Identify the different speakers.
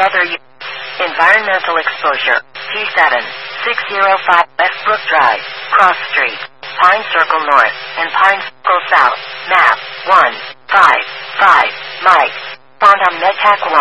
Speaker 1: Other environmental exposure. P7, 605 Westbrook Drive, Cross Street, Pine Circle North, and Pine Circle South. Map 155. Mike. Found on MedTech